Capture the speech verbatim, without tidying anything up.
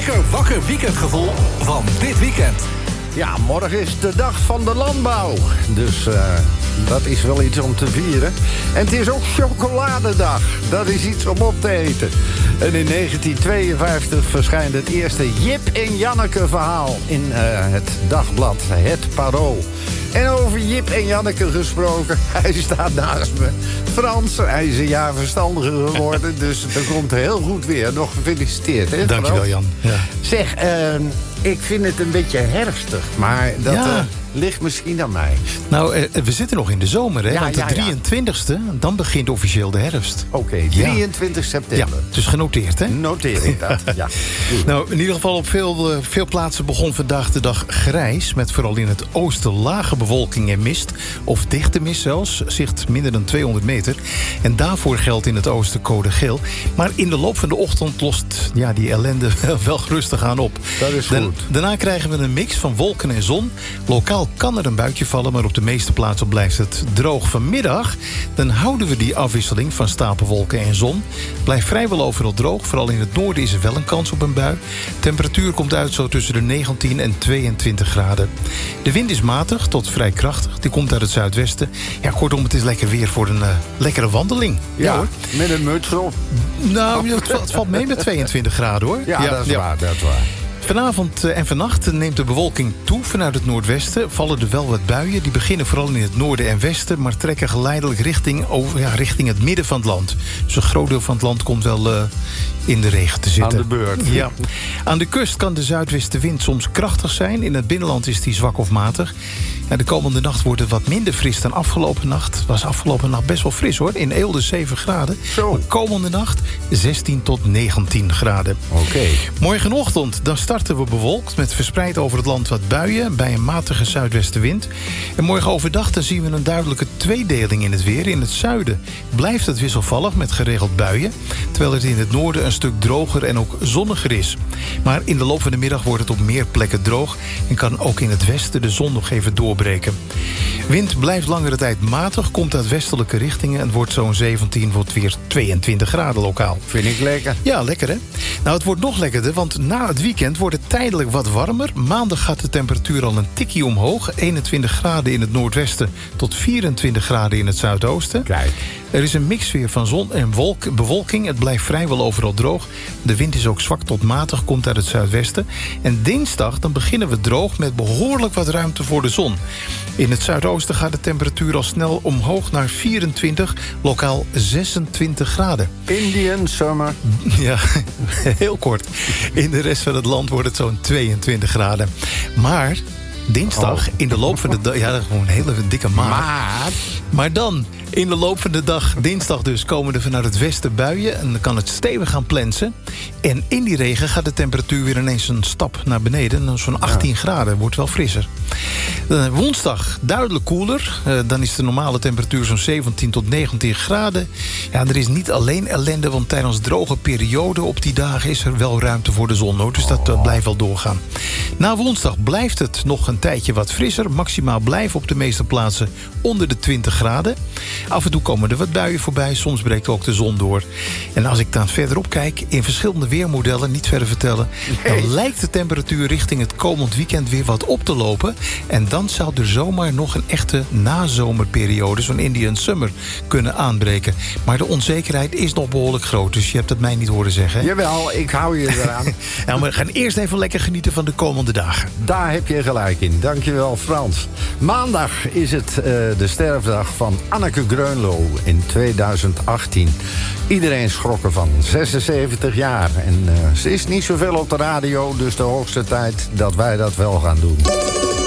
lekker wakker weekendgevoel van dit weekend. Ja, morgen is de dag van de landbouw. Dus uh, dat is wel iets om te vieren. En het is ook chocoladedag. Dat is iets om op te eten. En in negentien tweeënvijftig verschijnt het eerste Jip en Janneke verhaal in uh, het dagblad Het Parool. En over Jip en Janneke gesproken, hij staat naast me. Frans, hij is een jaar verstandiger geworden, dus dat komt heel goed weer. Nog gefeliciteerd, hè? Dankjewel, Jan. Ja. Zeg, uh, ik vind het een beetje herfstig, maar dat Ja. uh, ligt misschien aan mij. Nou, eh, we zitten nog in de zomer, hè? Ja, Want de ja, ja. drieëntwintigste, dan begint officieel de herfst. Oké, okay, drieëntwintig september. Ja, dus genoteerd, hè? Noteer ik dat, ja. Nou, in ieder geval op veel, uh, veel plaatsen begon vandaag de dag grijs... met vooral in het oosten lage bewolking en mist... of dichte mist zelfs, zicht minder dan tweehonderd meter. En daarvoor geldt in het oosten code geel. Maar in de loop van de ochtend lost ja, die ellende wel rustig aan op. Dat is Dan, goed. daarna krijgen we een mix van wolken en zon. Lokaal kan er een buitje vallen, maar op de meeste plaatsen blijft het droog. Vanmiddag dan houden we die afwisseling van stapelwolken en zon. Blijft vrijwel overal droog. Vooral in het noorden is er wel een kans op een bui. Temperatuur komt uit zo tussen de negentien en tweeëntwintig graden. De wind is matig tot vrij krachtig. Die komt uit het zuidwesten. Ja, kortom, het is lekker weer voor een uh, lekkere wandeling. Ja, Ja, hoor. met een muts op. Nou, het, valt- het valt mee met tweeëntwintig graden, hoor. Ja, dat is waar, dat is waar. Vanavond en vannacht neemt de bewolking toe vanuit het noordwesten. Vallen er wel wat buien. Die beginnen vooral in het noorden en westen... maar trekken geleidelijk richting, over, ja, richting het midden van het land. Dus een groot deel van het land komt wel uh, in de regen te zitten. Aan de beurt. Ja. Aan de kust kan de zuidwestenwind soms krachtig zijn. In het binnenland is die zwak of matig. Ja, de komende nacht wordt het wat minder fris dan afgelopen nacht. Het was afgelopen nacht best wel fris, hoor. In Eelde zeven graden. Zo. Maar komende nacht zestien tot negentien graden. Oké. Okay. Morgenochtend dan starten we bewolkt met verspreid over het land wat buien bij een matige zuidwestenwind. En morgen overdag dan zien we een duidelijke tweedeling in het weer. In het zuiden blijft het wisselvallig met geregeld buien, terwijl het in het noorden een stuk droger en ook zonniger is. Maar in de loop van de middag wordt het op meer plekken droog en kan ook in het westen de zon nog even doorbreken. Wind blijft langere tijd matig, komt uit westelijke richtingen en wordt zo'n zeventien tot weer tweeëntwintig graden lokaal. Vind ik lekker. Ja, lekker hè? Nou, het wordt nog lekkerder, want na het weekend wordt het tijdelijk wat warmer. Maandag gaat de temperatuur al een tikkie omhoog. eenentwintig graden in het noordwesten tot vierentwintig graden in het zuidoosten. Kijk. Er is een mix weer van zon en wolk, bewolking. Het blijft vrijwel overal droog. De wind is ook zwak tot matig, komt uit het zuidwesten. En dinsdag dan beginnen we droog met behoorlijk wat ruimte voor de zon. In het zuidoosten gaat de temperatuur al snel omhoog naar vierentwintig, lokaal zesentwintig graden. Indian summer. Ja, heel kort. In de rest van het land wordt het zo'n tweeëntwintig graden. Maar dinsdag, Oh. in de loop van de dag... Ja, dat is gewoon een hele dikke maag. Maar Maar dan, in de loop van de dag, dinsdag dus, komen er vanuit het westen buien. En dan kan het stevig gaan plensen. En in die regen gaat de temperatuur weer ineens een stap naar beneden. Dan zo'n achttien graden, wordt wel frisser. Uh, woensdag duidelijk koeler. Uh, dan is de normale temperatuur zo'n zeventien tot negentien graden. Ja, er is niet alleen ellende, want tijdens droge periode op die dagen is er wel ruimte voor de zon, hoor. Dus dat uh, blijft wel doorgaan. Na woensdag blijft het nog een tijdje wat frisser. Maximaal blijven op de meeste plaatsen onder de twintig graden. Af en toe komen er wat buien voorbij. Soms breekt ook de zon door. En als ik dan verderop kijk, in verschillende weermodellen, niet verder vertellen, Nee. dan lijkt de temperatuur richting het komend weekend weer wat op te lopen. En dan zou er zomaar nog een echte nazomerperiode, zo'n Indian Summer, kunnen aanbreken. Maar de onzekerheid is nog behoorlijk groot. Dus je hebt het mij niet horen zeggen. jawel, ik hou je eraan. Nou, maar we gaan eerst even lekker genieten van de komende dagen. Daar heb je gelijk in. Dankjewel, Frans. Maandag is het uh, de sterfdag van Anneke Greunlo in tweeduizend achttien. Iedereen schrok ervan. zesenzeventig jaar. En uh, ze is niet zoveel op de radio, dus de hoogste tijd dat wij dat wel gaan doen.